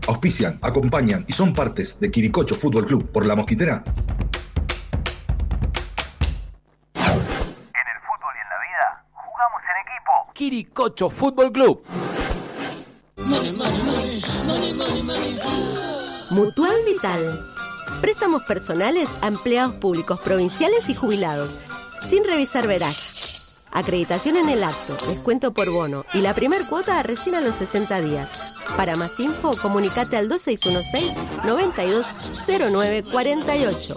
Auspician, acompañan y son partes de Quiricocho Fútbol Club por La Mosquitera. En el fútbol y en la vida, jugamos en equipo. Quiricocho Fútbol Club. Mutual Vital. Préstamos personales a empleados públicos provinciales y jubilados, sin revisar veraje. Acreditación en el acto, descuento por bono y la primer cuota recién a los 60 días. Para más info, comunicate al 2616-920948.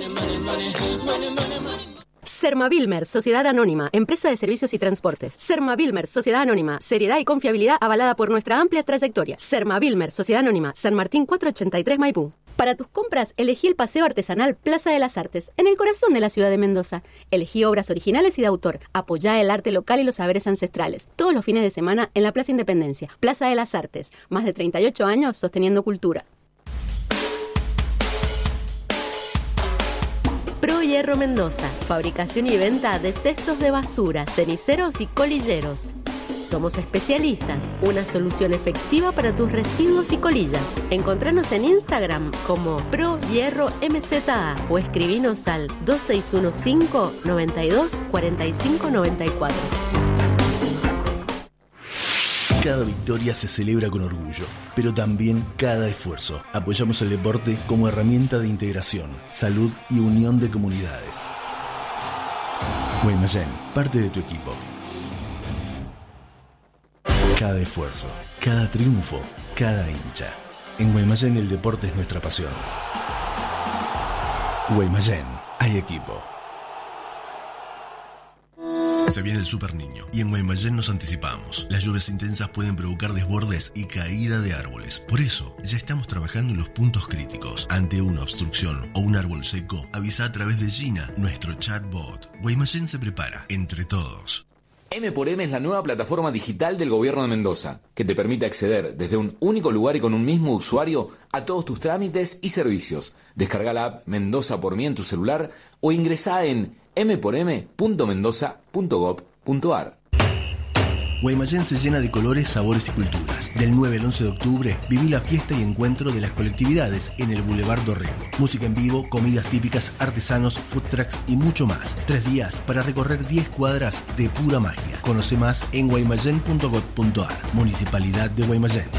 Sermavilmer, Sociedad Anónima, Empresa de Servicios y Transportes. Sermavilmer, Sociedad Anónima, seriedad y confiabilidad avalada por nuestra amplia trayectoria. Sermavilmer, Sociedad Anónima, San Martín 483 Maipú. Para tus compras, elegí el Paseo Artesanal Plaza de las Artes, en el corazón de la ciudad de Mendoza. Elegí obras originales y de autor. Apoyá el arte local y los saberes ancestrales. Todos los fines de semana en la Plaza Independencia. Plaza de las Artes. Más de 38 años sosteniendo cultura. Pro Hierro Mendoza. Fabricación y venta de cestos de basura, ceniceros y colilleros. Somos especialistas. Una solución efectiva para tus residuos y colillas. Encontranos en Instagram como Pro Hierro MZA o escribinos al 2615 92 45 94. Cada victoria se celebra con orgullo, pero también cada esfuerzo. Apoyamos el deporte como herramienta de integración, salud y unión de comunidades. Guaymallén, parte de tu equipo. Cada esfuerzo, cada triunfo, cada hincha. En Guaymallén el deporte es nuestra pasión. Guaymallén, hay equipo. Se viene el Super Niño y en Guaymallén nos anticipamos. Las lluvias intensas pueden provocar desbordes y caída de árboles. Por eso, ya estamos trabajando en los puntos críticos. Ante una obstrucción o un árbol seco, avisa a través de Gina, nuestro chatbot. Guaymallén se prepara, entre todos. M por M es la nueva plataforma digital del Gobierno de Mendoza, que te permite acceder desde un único lugar y con un mismo usuario a todos tus trámites y servicios. Descarga la app Mendoza por mí en tu celular o ingresá en mporm.mendoza.gov.ar. Guaymallén se llena de colores, sabores y culturas. Del 9 al 11 de octubre, viví la fiesta y encuentro de las colectividades en el Boulevard Dorrego. Música en vivo, comidas típicas, artesanos, food trucks y mucho más. 3 días para recorrer 10 cuadras de pura magia. Conoce más en guaymallén.gov.ar. Municipalidad de Guaymallén.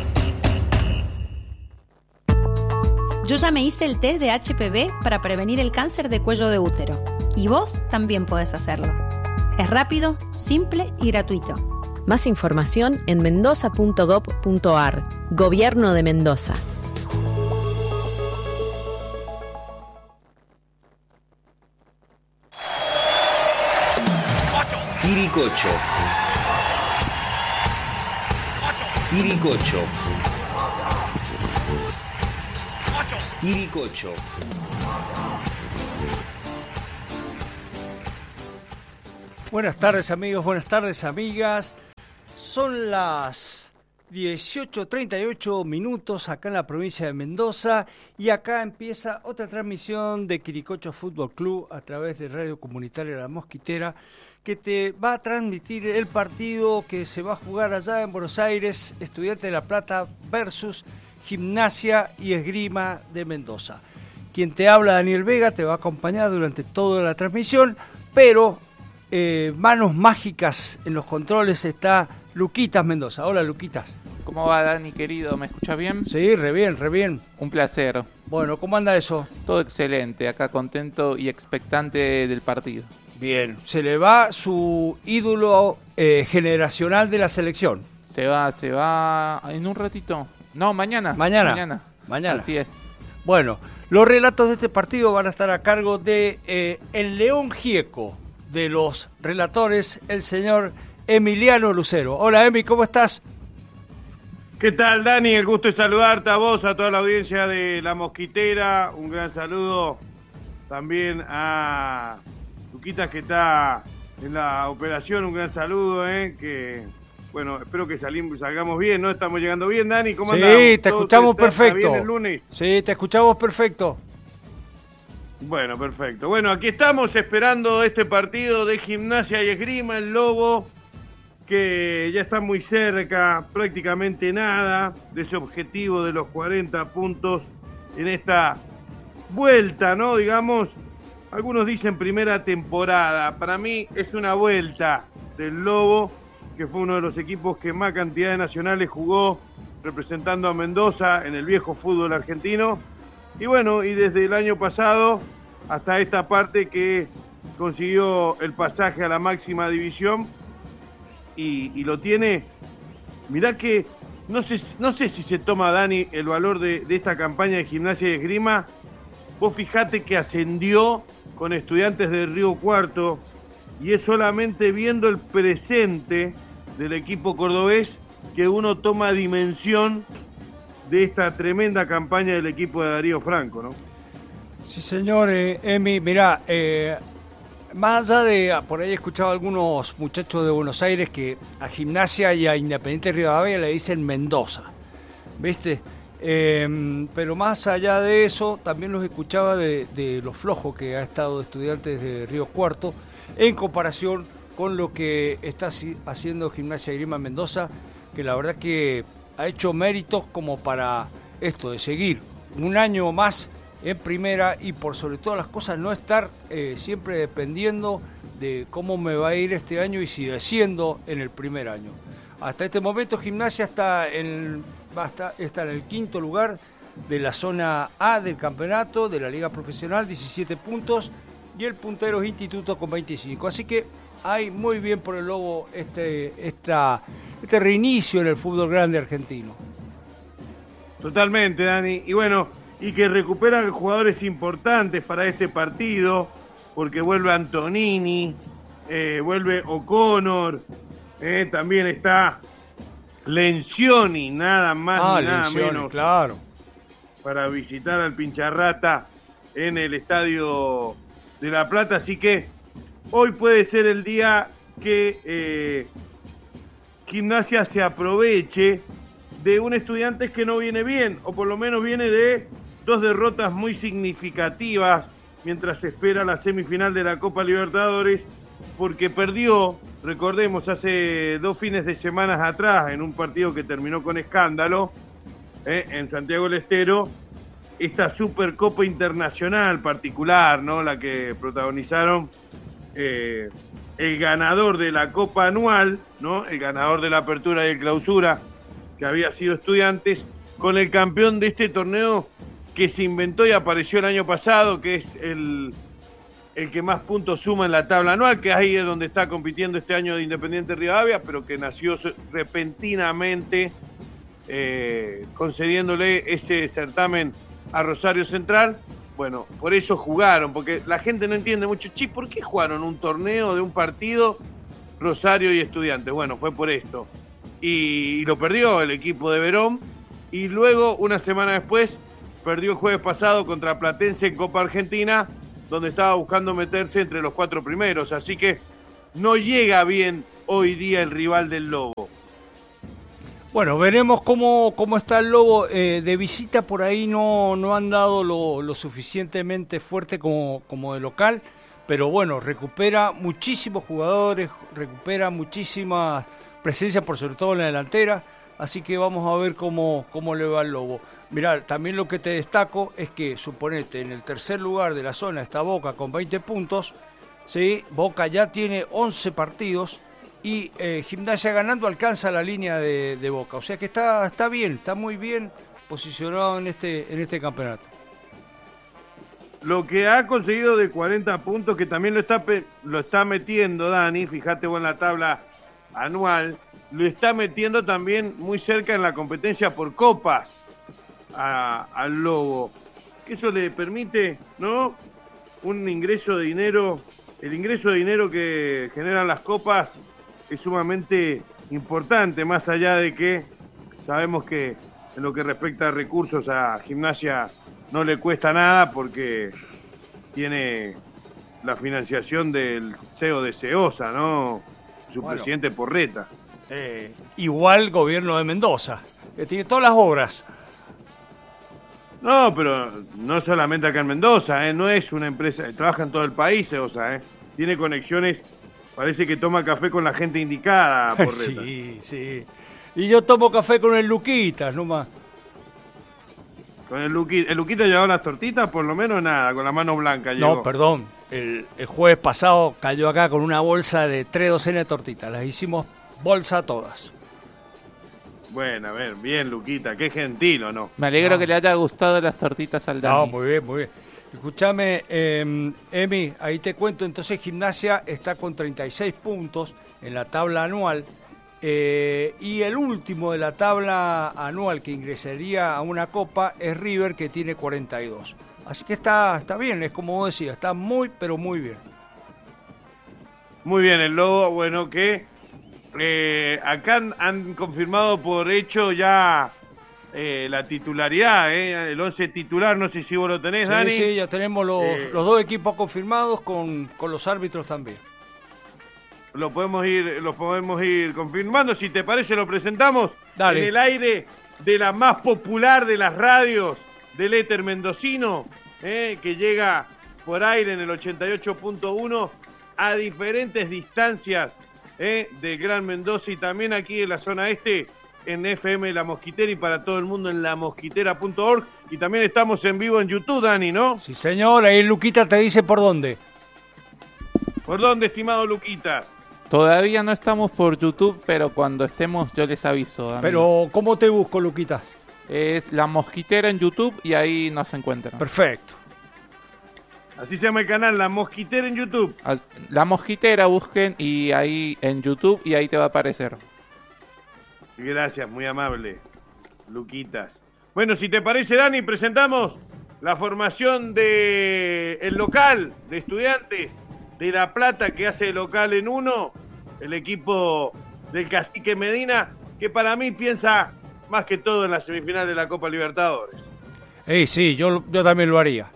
Yo ya me hice el test de HPV para prevenir el cáncer de cuello de útero. Y vos también podés hacerlo. Es rápido, simple y gratuito. Más información en mendoza.gov.ar. Gobierno de Mendoza. Quiricocho. Quiricocho. Quiricocho. Buenas tardes amigos, buenas tardes amigas. Son las 18:38 minutos acá en la provincia de Mendoza y acá empieza otra transmisión de Quiricocho Fútbol Club a través de Radio Comunitaria La Mosquitera, que te va a transmitir el partido que se va a jugar allá en Buenos Aires, Estudiantes de La Plata versus Gimnasia y Esgrima de Mendoza. Quien te habla, Daniel Vega, te va a acompañar durante toda la transmisión, pero manos mágicas en los controles está Luquitas Mendoza. Hola, Luquitas. ¿Cómo va, Dani, querido? ¿Me escuchas bien? Sí, re bien, re bien. Un placer. Bueno, ¿cómo anda eso? Todo excelente, acá contento y expectante del partido. Bien, se le va su ídolo generacional de la selección. Se va en un ratito. No, mañana. Mañana. Así es. Bueno, los relatos de este partido van a estar a cargo de el León Gieco, de los relatores, el señor Emiliano Lucero. Hola, Emi, ¿cómo estás? ¿Qué tal, Dani? El gusto de saludarte a vos, a toda la audiencia de La Mosquitera. Un gran saludo también a Luquitas, que está en la operación. Un gran saludo, que bueno, espero que salgamos bien, ¿no? Estamos llegando bien, Dani. ¿Cómo andamos? Sí, te escuchamos perfecto. ¿Está bien el lunes? Sí, te escuchamos perfecto. Bueno, perfecto. Bueno, aquí estamos esperando este partido de Gimnasia y Esgrima, el Lobo, que ya está muy cerca, prácticamente nada de ese objetivo de los 40 puntos en esta vuelta, ¿no? Digamos, algunos dicen primera temporada. Para mí es una vuelta del Lobo, que fue uno de los equipos que más cantidad de nacionales jugó representando a Mendoza en el viejo fútbol argentino. Y bueno, y desde el año pasado hasta esta parte que consiguió el pasaje a la máxima división y lo tiene. Mirá que no sé si se toma, Dani, el valor de esta campaña de Gimnasia y Esgrima. Vos fijate que ascendió con Estudiantes de Río Cuarto y es solamente viendo el presente del equipo cordobés que uno toma dimensión de esta tremenda campaña del equipo de Darío Franco, ¿no? Sí, señor, Emi, mirá, más allá de, por ahí he escuchado a algunos muchachos de Buenos Aires que a Gimnasia y a Independiente Rivadavia le dicen Mendoza, ¿viste? Pero más allá de eso, también los escuchaba de lo flojo que ha estado Estudiantes de Río Cuarto en comparación con lo que está haciendo Gimnasia y Esgrima Mendoza, que la verdad que ha hecho méritos como para esto de seguir un año más en primera y por sobre todas las cosas no estar siempre dependiendo de cómo me va a ir este año y si desciendo en el primer año. Hasta este momento Gimnasia está en el quinto lugar de la zona A del campeonato de la Liga Profesional, 17 puntos, y el puntero es Instituto con 25. Así que hay muy bien por el Lobo este reinicio en el fútbol grande argentino. Totalmente, Dani. Y bueno, y que recuperan jugadores importantes para este partido, porque vuelve Antonini, vuelve O'Connor, también está Lencioni, nada más ni nada Lencioni, menos, claro, para visitar al Pincharrata en el Estadio de La Plata. Así que hoy puede ser el día que Gimnasia se aproveche de un Estudiantes que no viene bien, o por lo menos viene de 2 derrotas muy significativas mientras se espera la semifinal de la Copa Libertadores, porque perdió, recordemos, hace 2 fines de semana atrás, en un partido que terminó con escándalo, en Santiago del Estero, esta Supercopa Internacional particular, ¿no? La que protagonizaron el ganador de la Copa Anual, ¿no? El ganador de la Apertura y el Clausura, que había sido Estudiantes, con el campeón de este torneo que se inventó y apareció el año pasado, que es el que más puntos suma en la tabla anual, que ahí es donde está compitiendo este año de Independiente Rivadavia, pero que nació repentinamente concediéndole ese certamen a Rosario Central. Bueno, por eso jugaron, porque la gente no entiende mucho, ¿por qué jugaron un torneo de un partido Rosario y Estudiantes? Bueno, fue por esto. Y lo perdió el equipo de Verón, y luego, una semana después, perdió el jueves pasado contra Platense en Copa Argentina, donde estaba buscando meterse entre los 4 primeros. Así que no llega bien hoy día el rival del Lobo. Bueno, veremos cómo está el Lobo. De visita por ahí no han dado lo suficientemente fuerte como de local, pero bueno, recupera muchísimos jugadores, recupera muchísima presencia, por sobre todo en la delantera, así que vamos a ver cómo le va al Lobo. Mirá, también lo que te destaco es que, suponete, en el tercer lugar de la zona está Boca con 20 puntos, ¿sí? Boca ya tiene 11 partidos y Gimnasia ganando alcanza la línea de Boca, o sea que está bien, está muy bien posicionado en este campeonato. Lo que ha conseguido de 40 puntos, que también lo está metiendo Dani, fíjate vos en la tabla anual, lo está metiendo también muy cerca en la competencia por copas al Lobo, que eso le permite, ¿no?, un ingreso de dinero. El ingreso de dinero que generan las copas es sumamente importante, más allá de que sabemos que en lo que respecta a recursos a Gimnasia no le cuesta nada, porque tiene la financiación del CEO de Ceosa, ¿no?, su presidente Porreta. Igual gobierno de Mendoza, que tiene todas las obras. No, pero no solamente acá en Mendoza, no es una empresa, trabaja en todo el país, Ceosa, tiene conexiones Parece que toma café con la gente indicada, Porreta. Sí, sí. Y yo tomo café con el Luquitas, nomás. Con el Luquita llevaba las tortitas, por lo menos nada, con la mano blanca llegó. No, perdón. El jueves pasado cayó acá con una bolsa de 3 docenas de tortitas. Las hicimos bolsa todas. Bueno, a ver, bien, Luquita, qué gentil, ¿o no? Me alegro que le haya gustado las tortitas al Dani. No, muy bien, muy bien. Escúchame, Emi, ahí te cuento, entonces Gimnasia está con 36 puntos en la tabla anual y el último de la tabla anual que ingresaría a una copa es River, que tiene 42. Así que está bien, es como vos decías, está muy, pero muy bien. Muy bien, el Lobo, bueno, que acá han confirmado por hecho ya la titularidad, el 11 titular, no sé si vos lo tenés, Dani. Sí, ya tenemos los dos equipos confirmados con los árbitros también. Los podemos ir confirmando, si te parece lo presentamos. Dale. En el aire de la más popular de las radios del éter mendocino, que llega por aire en el 88.1 a diferentes distancias de Gran Mendoza y también aquí en la zona este en FM La Mosquitera y para todo el mundo en lamosquitera.org, y también estamos en vivo en YouTube, Dani, ¿no? Sí, señor, ahí Luquita te dice por dónde. ¿Por dónde, estimado Luquitas? Todavía no estamos por YouTube, pero cuando estemos yo les aviso. Amigo. Pero, ¿cómo te busco, Luquitas? Es La Mosquitera en YouTube y ahí nos encuentran. Perfecto. Así se llama el canal, La Mosquitera en YouTube. La Mosquitera busquen y ahí en YouTube y ahí te va a aparecer. Gracias, muy amable, Luquitas. Bueno, si te parece, Dani, presentamos la formación de el local de Estudiantes de La Plata, que hace local en 1, el equipo del Cacique Medina, que para mí piensa más que todo en la semifinal de la Copa Libertadores. Sí, yo también lo haría.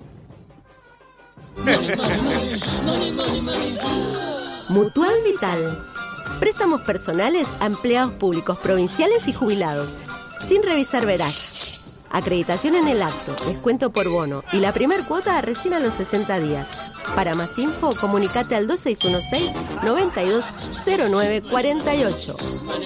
Mutual Vital. Préstamos personales a empleados públicos provinciales y jubilados, sin revisar veraz. Acreditación en el acto, descuento por bono y la primer cuota recién a los 60 días. Para más info, comunicate al 2616-920948.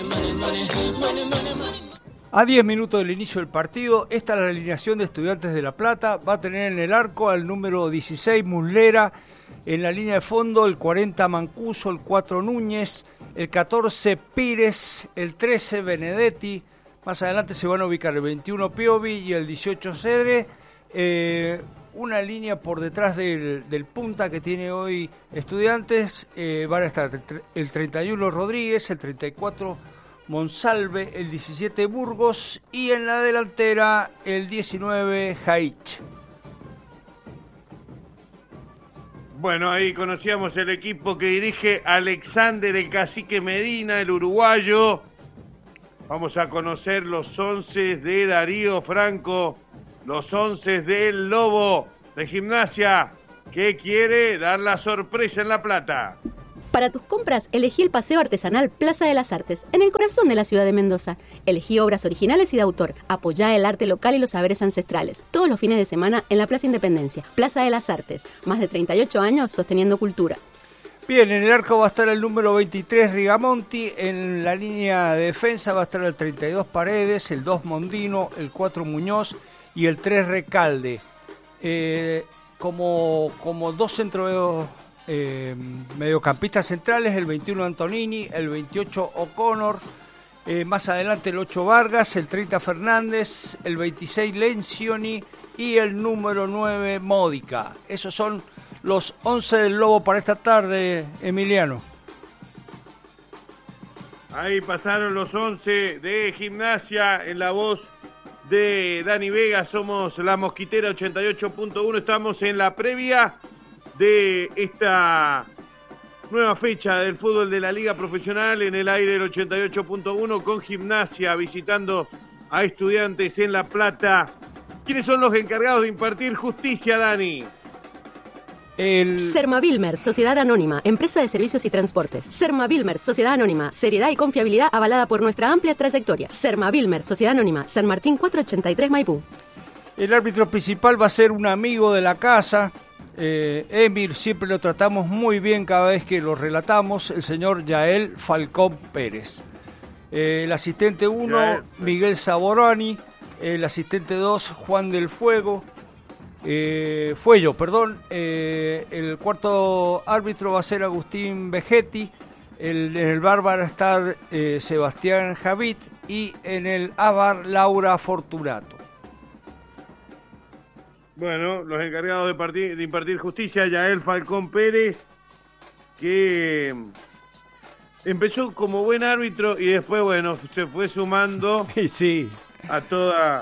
A 10 minutos del inicio del partido, esta es la alineación de Estudiantes de La Plata. Va a tener en el arco al número 16 Muslera, en la línea de fondo el 40 Mancuso, el 4 Núñez, el 14 Pires, el 13 Benedetti. Más adelante se van a ubicar el 21 Piovi y el 18 Cedre. Una línea por detrás del punta que tiene hoy Estudiantes. Van a estar el 31 Rodríguez, el 34 Monsalve, el 17 Burgos y en la delantera el 19 Jaich. Bueno, ahí conocíamos el equipo que dirige Alexander el Cacique Medina, el uruguayo. Vamos a conocer los 11 de Darío Franco, los 11 del Lobo de Gimnasia, que quiere dar la sorpresa en La Plata. Para tus compras, elegí el Paseo Artesanal Plaza de las Artes, en el corazón de la ciudad de Mendoza. Elegí obras originales y de autor. Apoyá el arte local y los saberes ancestrales. Todos los fines de semana en la Plaza Independencia. Plaza de las Artes. Más de 38 años sosteniendo cultura. Bien, en el arco va a estar el número 23 Rigamonti. En la línea de defensa va a estar el 32 Paredes, el 2 Mondino, el 4 Muñoz y el 3 Recalde. Como dos centros... mediocampistas centrales, el 21 Antonini, el 28 O'Connor, más adelante el 8 Vargas, el 30 Fernández, el 26 Lencioni y el número 9 Módica. Esos son los 11 del Lobo para esta tarde, Emiliano. Ahí pasaron los 11 de Gimnasia en la voz de Dani Vega. Somos La Mosquitera 88.1, estamos en la previa de esta nueva fecha del fútbol de la Liga Profesional en el aire del 88.1 con Gimnasia visitando a Estudiantes en La Plata. ¿Quiénes son los encargados de impartir justicia, Dani? Sermavilmer, Sociedad Anónima, Empresa de Servicios y Transportes. Sermavilmer, Sociedad Anónima, seriedad y confiabilidad avalada por nuestra amplia trayectoria. Sermavilmer, Sociedad Anónima, San Martín 483 Maipú. El árbitro principal va a ser un amigo de la casa, Emir, siempre lo tratamos muy bien cada vez que lo relatamos, el señor Yael Falcón Pérez. El asistente 1, Miguel Saborani. El asistente 2, Juan del Fuego. Fuello, perdón. El cuarto árbitro va a ser Agustín Vegetti. En el VAR va a estar Sebastián Javit. Y en el AVAR, Laura Fortunato. Bueno, los encargados de impartir justicia, Yael Falcón Pérez, que empezó como buen árbitro y después, bueno, se fue sumando sí. a todos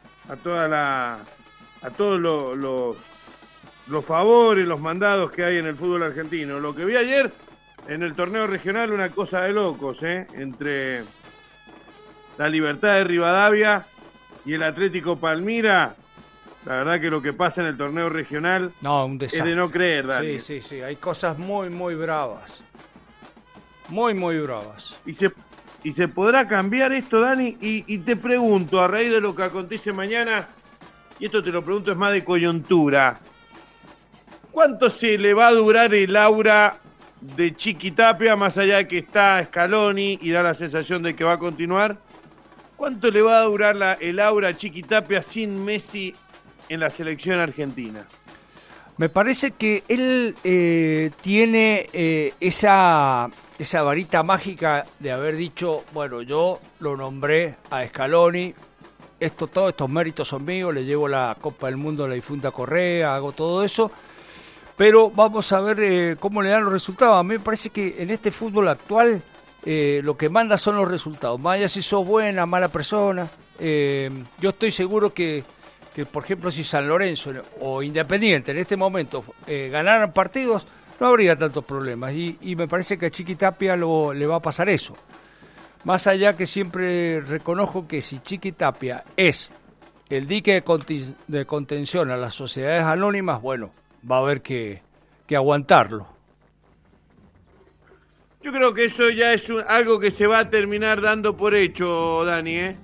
los favores, los mandados que hay en el fútbol argentino. Lo que vi ayer en el torneo regional, una cosa de locos, entre la Libertad de Rivadavia y el Atlético Palmira. La verdad que lo que pasa en el torneo regional un desastre. Es de no creer, Dani. Sí, hay cosas muy, muy bravas. Muy, muy bravas. ¿Y se podrá cambiar esto, Dani? Y te pregunto, a raíz de lo que acontece mañana, y esto te lo pregunto, es más de coyuntura, ¿cuánto se le va a durar el aura de Chiqui Tapia, más allá de que está Scaloni y da la sensación de que va a continuar? ¿Cuánto le va a durar el aura a Chiqui Tapia sin Messi en la selección argentina? Me parece que él tiene esa varita mágica de haber dicho, bueno, yo lo nombré a Scaloni, todos estos méritos son míos, le llevo la Copa del Mundo a la difunta Correa, hago todo eso, pero vamos a ver cómo le dan los resultados. A mí me parece que en este fútbol actual lo que manda son los resultados, más allá si sos buena, mala persona. Yo estoy seguro que por ejemplo, si San Lorenzo o Independiente en este momento ganaran partidos, no habría tantos problemas. Y me parece que a Chiqui Tapia le va a pasar eso. Más allá que siempre reconozco que si Chiqui Tapia es el dique de contención a las sociedades anónimas, bueno, va a haber que aguantarlo. Yo creo que eso ya es algo que se va a terminar dando por hecho, Dani,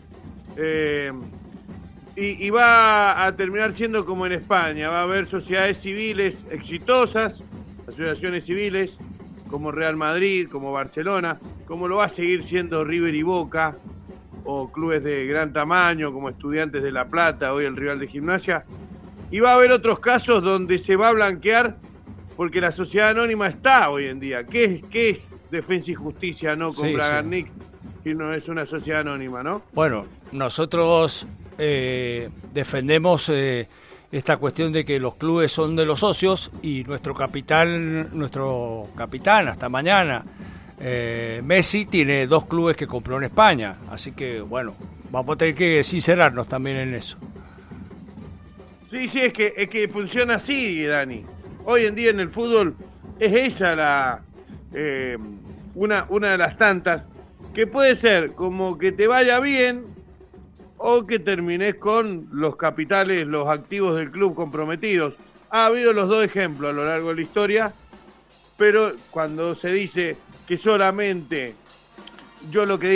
Y va a terminar siendo como en España, va a haber sociedades civiles exitosas, asociaciones civiles, como Real Madrid, como Barcelona, como lo va a seguir siendo River y Boca, o clubes de gran tamaño, como Estudiantes de La Plata, hoy el rival de Gimnasia, y va a haber otros casos donde se va a blanquear, porque la sociedad anónima está hoy en día. ¿Qué es Defensa y Justicia, no? Con Bragarnik, y no es una sociedad anónima, ¿no? Bueno, nosotros defendemos esta cuestión de que los clubes son de los socios y nuestro capitán hasta mañana, Messi, tiene 2 clubes que compró en España, así que bueno, vamos a tener que sincerarnos también en eso. Sí, es que funciona así, Dani. Hoy en día en el fútbol es esa una de las tantas, que puede ser como que te vaya bien o que termines con los capitales, los activos del club comprometidos. Ha habido los 2 ejemplos a lo largo de la historia, pero cuando se dice que solamente, yo lo que